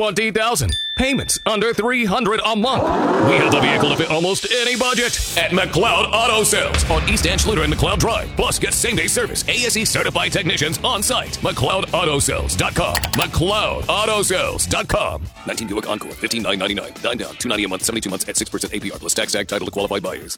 $20,000. Payments under $300 a month. We have the vehicle to fit almost any budget at McLeod Auto Sales on East Anschluter and McLeod Drive. Plus, get same-day service. ASE certified technicians on site. McLeodAutoSales.com. McLeodAutoSales.com. 19 Buick Encore, $15,999. 9 down, $290 a month, 72 months at 6% APR plus tax tag title to qualified buyers.